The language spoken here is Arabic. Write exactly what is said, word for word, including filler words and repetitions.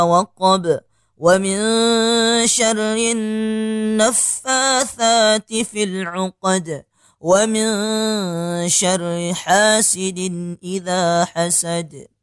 وقب ومن شر النفاثات في العقد ومن شر حاسد إذا حسد.